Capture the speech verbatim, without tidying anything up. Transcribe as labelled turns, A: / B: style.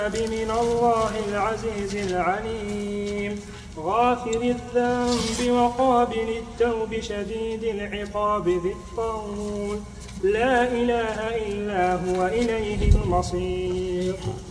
A: من الله العزيز العليم غافر الذنب وقابل التوب شديد العقاب ذي الطول لا إله إلا هو إليه المصير.